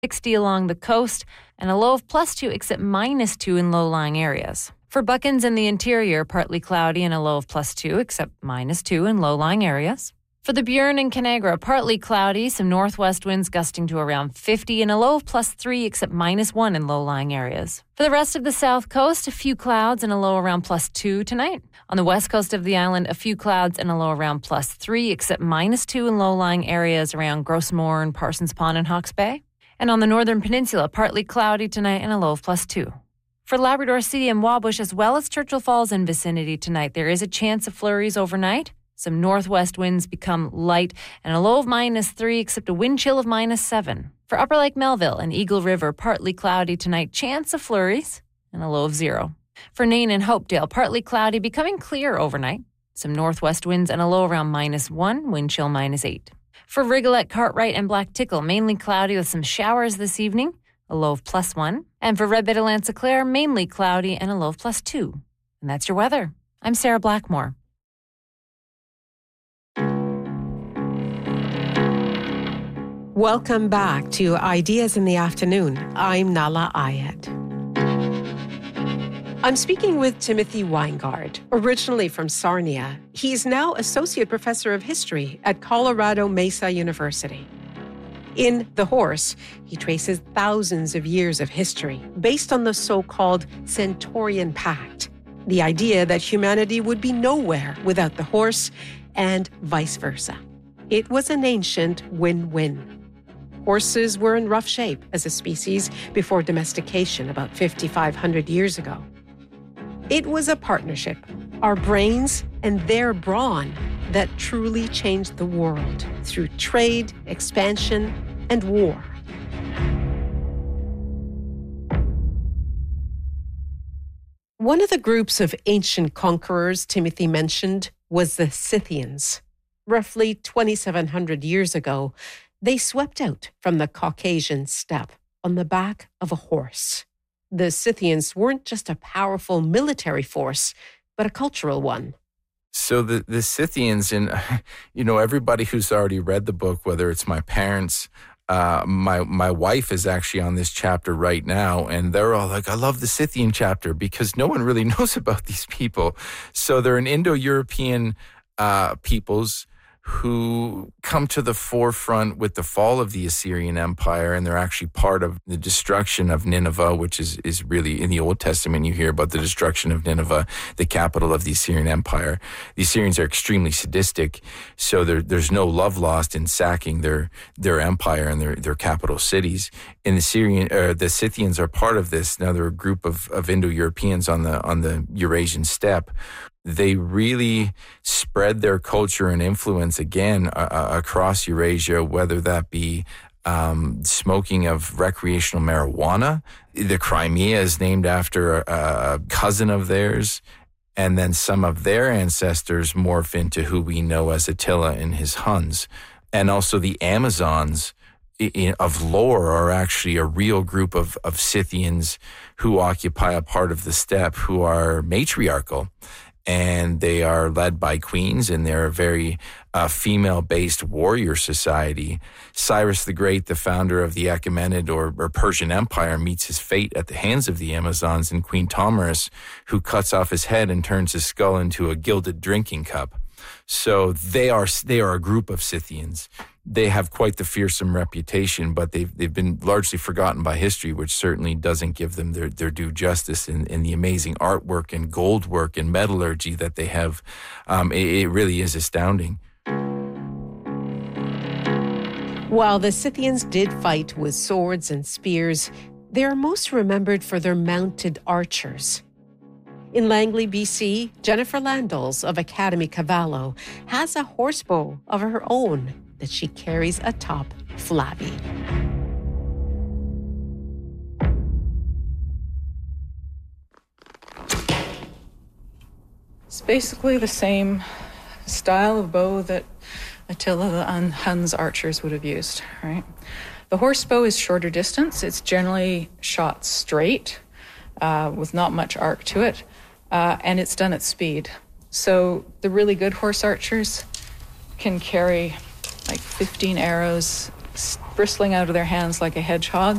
60 along the coast, and a low of +2 except -2 in low-lying areas. For Buckens and the interior, partly cloudy and a low of +2 except -2 in low-lying areas. For the Burin and Canagra, partly cloudy, some northwest winds gusting to around 50 and a low of +3 except -1 in low-lying areas. For the rest of the south coast, a few clouds and a low around +2 tonight. On the west coast of the island, a few clouds and a low around +3 except -2 in low-lying areas around Grossmoor and Parsons Pond and Hawke's Bay. And on the northern peninsula, partly cloudy tonight and a low of +2. For Labrador City and Wabush, as well as Churchill Falls and vicinity tonight, there is a chance of flurries overnight. Some northwest winds become light and a low of -3 except a wind chill of -7. For Upper Lake Melville and Eagle River, partly cloudy tonight, chance of flurries and a low of 0. For Nain and Hopedale, partly cloudy, becoming clear overnight. Some northwest winds and a low around -1, wind chill -8. For Rigolette, Cartwright, and Black Tickle, mainly cloudy with some showers this evening, a low of +1. And for Red Bit of Lanse-Claire, mainly cloudy and a low of +2. And that's your weather. I'm Sarah Blackmore. Welcome back to Ideas in the Afternoon. I'm Nala Ayed. I'm speaking with Timothy Weingard, originally from Sarnia. He's now Associate Professor of History at Colorado Mesa University. In The Horse, he traces thousands of years of history based on the so-called Centaurian Pact, the idea that humanity would be nowhere without the horse and vice versa. It was an ancient win-win. Horses were in rough shape as a species before domestication about 5,500 years ago. It was a partnership, our brains and their brawn, that truly changed the world through trade, expansion, and war. One of the groups of ancient conquerors Timothy mentioned was the Scythians. Roughly 2,700 years ago, they swept out from the Caucasian steppe on the back of a horse. The Scythians weren't just a powerful military force, but a cultural one. So the Scythians, and everybody who's already read the book, whether it's my parents, my wife is actually on this chapter right now, and they're all like, I love the Scythian chapter, because no one really knows about these people. So they're an Indo-European peoples who come to the forefront with the fall of the Assyrian Empire, and they're actually part of the destruction of Nineveh, which is really, in the Old Testament, you hear about the destruction of Nineveh, the capital of the Assyrian Empire. The Assyrians are extremely sadistic, so there's no love lost in sacking their empire and their capital cities. And the Scythians are part of this. Now, they're a group of Indo-Europeans on the Eurasian steppe. They really spread their culture and influence again across Eurasia, whether that be smoking of recreational marijuana. The Crimea is named after a cousin of theirs, and then some of their ancestors morph into who we know as Attila and his Huns. And also the Amazons of lore are actually a real group of Scythians who occupy a part of the steppe who are matriarchal. And they are led by queens, and they're a very female-based warrior society. Cyrus the Great, the founder of the Achaemenid or Persian Empire, meets his fate at the hands of the Amazons and Queen Tomyris, who cuts off his head and turns his skull into a gilded drinking cup. So they are a group of Scythians. They have quite the fearsome reputation, but they've been largely forgotten by history, which certainly doesn't give them their due justice in the amazing artwork and gold work and metallurgy that they have. It really is astounding. While the Scythians did fight with swords and spears, they are most remembered for their mounted archers. In Langley, BC, Jennifer Landals of Academy Cavallo has a horsebow of her own that she carries atop Flabby. It's basically the same style of bow that Attila and Huns archers would have used, right? The horsebow is shorter distance. It's generally shot straight with not much arc to it, and it's done at speed. So the really good horse archers can carry like 15 arrows bristling out of their hands like a hedgehog,